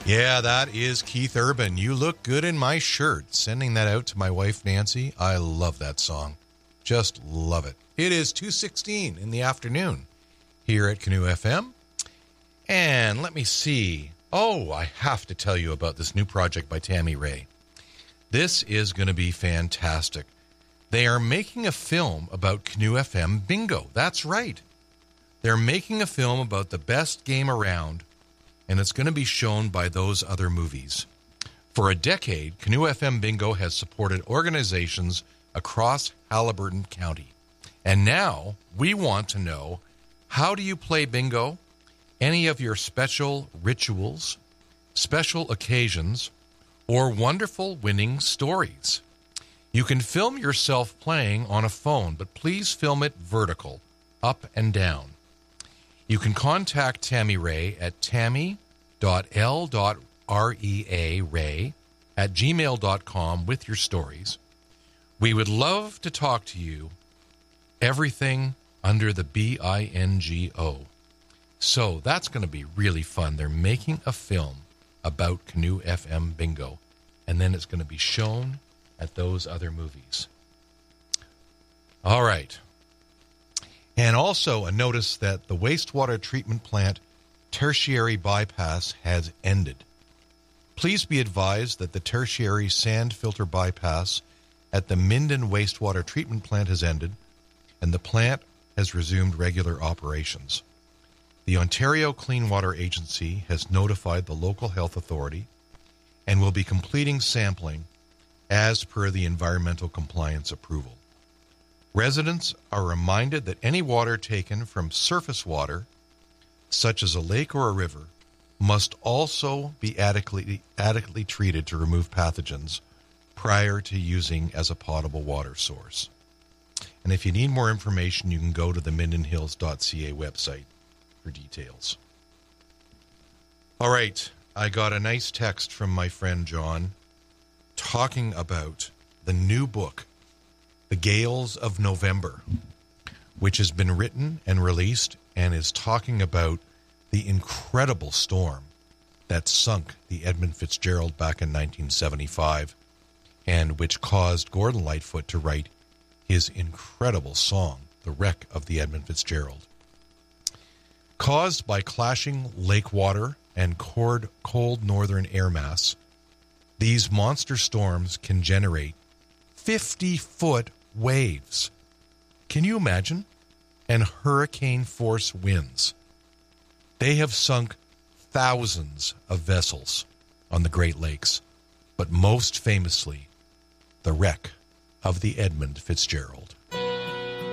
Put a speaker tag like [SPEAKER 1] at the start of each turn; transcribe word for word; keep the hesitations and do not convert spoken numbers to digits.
[SPEAKER 1] Yeah, that is Keith Urban. You Look Good in My Shirt. Sending that out to my wife, Nancy. I love that song. Just love it. It is two sixteen in the afternoon here at Canoe F M. And let me see. Oh, I have to tell you about this new project by Tammy Ray. This is going to be fantastic. They are making a film about Canoe F M Bingo. That's right. They're making a film about the best game around, and it's going to be shown by those other movies. For a decade, Canoe F M Bingo has supported organizations across Haliburton County. And now we want to know, how do you play bingo? Any of your special rituals, special occasions, or wonderful winning stories. You can film yourself playing on a phone, but please film it vertical, up and down. You can contact Tammy Ray at tammy dot l dot rea ray at gmail dot com with your stories. We would love to talk to you. Everything under the B I N G O. So that's going to be really fun. They're making a film about Canoe F M Bingo, and then it's going to be shown at those other movies. All right. And also a notice that the wastewater treatment plant tertiary bypass has ended. Please be advised that the tertiary sand filter bypass at the Minden wastewater treatment plant has ended, and the plant has resumed regular operations. The Ontario Clean Water Agency has notified the local health authority and will be completing sampling as per the environmental compliance approval. Residents are reminded that any water taken from surface water, such as a lake or a river, must also be adequately, adequately treated to remove pathogens prior to using as a potable water source. And if you need more information, you can go to the minden hills dot c a website for details. All right, I got a nice text from my friend John talking about the new book, The Gales of November, which has been written and released and is talking about the incredible storm that sunk the Edmund Fitzgerald back in nineteen seventy-five and which caused Gordon Lightfoot to write his incredible song, The Wreck of the Edmund Fitzgerald. Caused by clashing lake water and cold northern air mass, these monster storms can generate fifty-foot waves. Can you imagine? And hurricane-force winds. They have sunk thousands of vessels on the Great Lakes, but most famously, the wreck of the Edmund Fitzgerald.